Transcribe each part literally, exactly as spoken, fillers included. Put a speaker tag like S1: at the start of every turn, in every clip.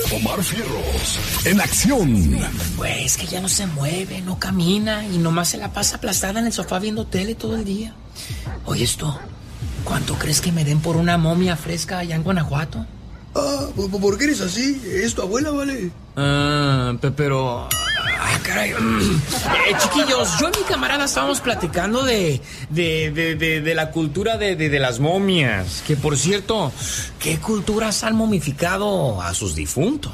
S1: Omar Fierros, en acción.
S2: Pues es que ya no se mueve, no camina y nomás se la pasa aplastada en el sofá viendo tele todo el día. Oye esto, ¿cuánto crees que me den por una momia fresca allá en Guanajuato?
S3: Ah, ¿por qué eres así? ¿Es tu abuela, vale?
S2: Ah, pero... Ah, caray. Eh, chiquillos, yo y mi camarada estábamos platicando de... De, de, de, de la cultura de, de, de las momias. Que, por cierto, ¿qué culturas han momificado a sus difuntos?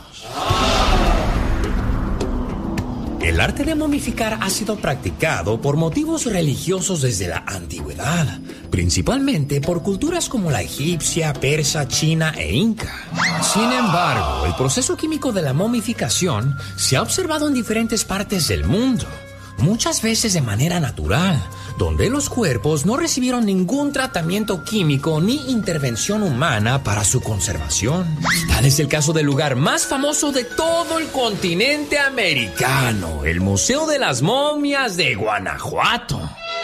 S2: El arte de momificar ha sido practicado por motivos religiosos desde la antigüedad, principalmente por culturas como la egipcia, persa, china e inca. Sin embargo, el proceso químico de la momificación se ha observado en diferentes partes del mundo, muchas veces de manera natural, donde los cuerpos no recibieron ningún tratamiento químico ni intervención humana para su conservación. Tal es el caso del lugar más famoso de todo el continente americano, el Museo de las Momias de Guanajuato.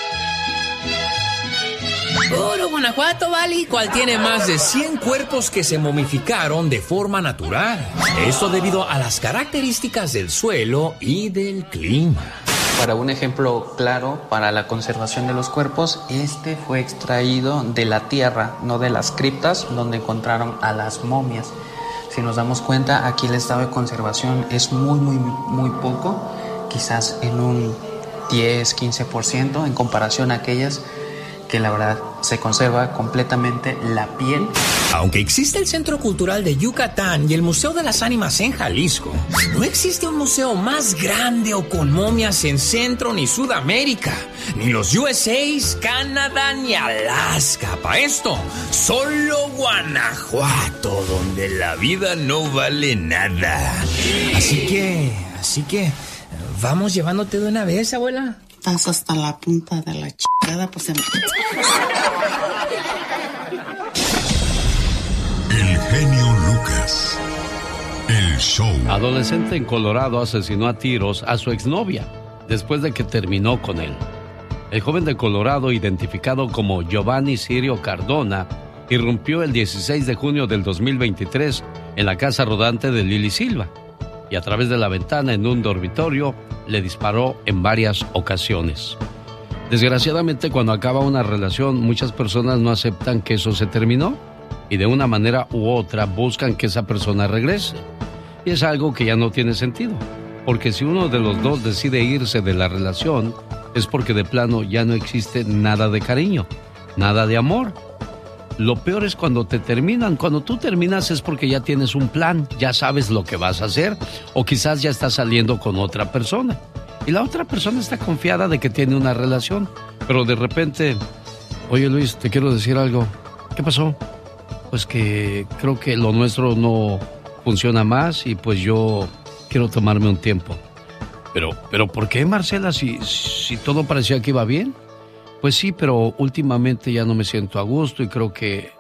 S2: Puro Guanajuato, ¿vale? ¿Cuál tiene más de cien cuerpos que se momificaron de forma natural? Esto debido a las características del suelo y del clima.
S4: Para un ejemplo claro para la conservación de los cuerpos, este fue extraído de la tierra, no de las criptas donde encontraron a las momias. Si nos damos cuenta, aquí el estado de conservación es muy, muy, muy poco, quizás en un diez, quince por ciento en comparación a aquellas que la verdad se conserva completamente la piel.
S2: Aunque existe el Centro Cultural de Yucatán y el Museo de las Ánimas en Jalisco, no existe un museo más grande o con momias en Centro ni Sudamérica, ni los U S A, Canadá ni Alaska. Para esto, solo Guanajuato, donde la vida no vale nada. Así que, así que, ¿vamos llevándote de una vez, abuela?
S5: Estás hasta la punta de la chingada, pues...
S1: El genio Lucas. El show.
S6: Adolescente en Colorado asesinó a tiros a su exnovia después de que terminó con él. El joven de Colorado, identificado como Giovanni Sirio Cardona, irrumpió el dieciséis de junio del dos mil veintitrés en la casa rodante de Lily Silva y a través de la ventana en un dormitorio le disparó en varias ocasiones. Desgraciadamente, cuando acaba una relación, muchas personas no aceptan que eso se terminó y de una manera u otra buscan que esa persona regrese. Y es algo que ya no tiene sentido, porque si uno de los dos decide irse de la relación, es porque de plano ya no existe nada de cariño, nada de amor. Lo peor es cuando te terminan. Cuando tú terminas es porque ya tienes un plan, ya sabes lo que vas a hacer, o quizás ya estás saliendo con otra persona. Y la otra persona está confiada de que tiene una relación, pero de repente, oye Luis, te quiero decir algo. ¿Qué pasó? Pues que creo que lo nuestro no funciona más y pues yo quiero tomarme un tiempo. Pero, pero ¿por qué, Marcela? Si, si todo parecía que iba bien. Pues sí, pero últimamente ya no me siento a gusto y creo que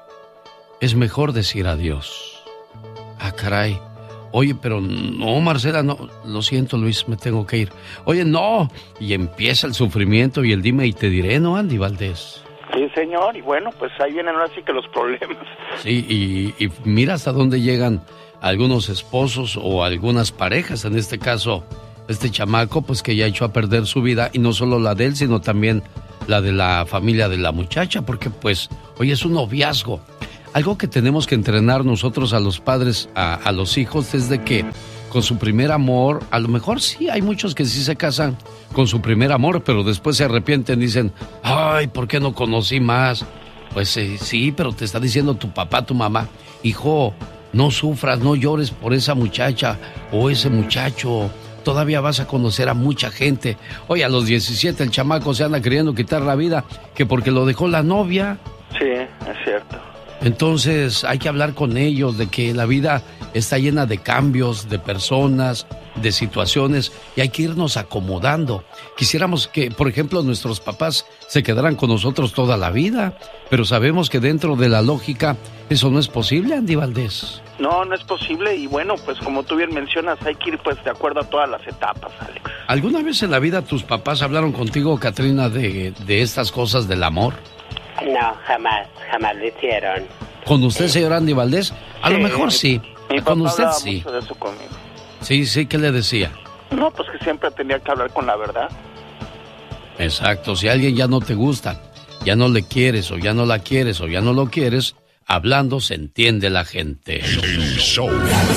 S6: es mejor decir adiós. Ah, caray. Oye, pero no, Marcela, no. Lo siento, Luis, me tengo que ir. Oye, no. Y empieza el sufrimiento y el dime y te diré, ¿no, Andy Valdés?
S7: Sí, señor. Y bueno, pues ahí vienen ahora sí que los problemas.
S6: Sí, y, y mira hasta dónde llegan algunos esposos o algunas parejas. En este caso, este chamaco, pues que ya echó a perder su vida. Y no solo la de él, sino también la de la familia de la muchacha, porque pues, oye, es un noviazgo. Algo que tenemos que entrenar nosotros a los padres, a, a los hijos, es de que con su primer amor, a lo mejor sí, hay muchos que sí se casan con su primer amor, pero después se arrepienten, dicen, ay, ¿por qué no conocí más? Pues eh, sí, pero te está diciendo tu papá, tu mamá, hijo, no sufras, no llores por esa muchacha o ese muchacho. Todavía vas a conocer a mucha gente. Oye, a los diecisiete el chamaco se anda queriendo quitar la vida, que porque lo dejó la novia.
S7: Sí, es cierto.
S6: Entonces hay que hablar con ellos de que la vida está llena de cambios, de personas, de situaciones, y hay que irnos acomodando. Quisiéramos que, por ejemplo, nuestros papás se quedaran con nosotros toda la vida, pero sabemos que dentro de la lógica eso no es posible, Andy Valdés.
S7: No, no es posible y bueno, pues como tú bien mencionas, hay que ir pues de acuerdo a todas las etapas, Alex.
S6: ¿Alguna vez en la vida tus papás hablaron contigo, Catrina, de, de estas cosas del amor?
S8: No, jamás, jamás lo hicieron.
S6: ¿Con usted, señor Andy Valdés? A sí. Lo mejor sí,
S7: Mi
S6: Con
S7: papá
S6: usted
S7: hablaba
S6: sí.
S7: mucho de eso conmigo.
S6: Sí, sí, ¿qué le decía?
S7: No, pues que siempre tenía que hablar con la verdad.
S6: Exacto, si alguien ya no te gusta, ya no le quieres o ya no la quieres o ya no lo quieres, hablando se entiende la gente.
S1: El show.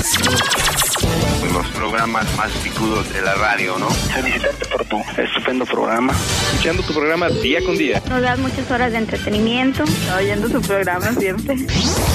S8: Los programas más picudos de la radio, ¿no?
S7: Felicitarte por tu estupendo programa.
S9: Escuchando tu programa día con día.
S10: Nos das muchas horas de entretenimiento.
S11: Oyendo tu programa siempre.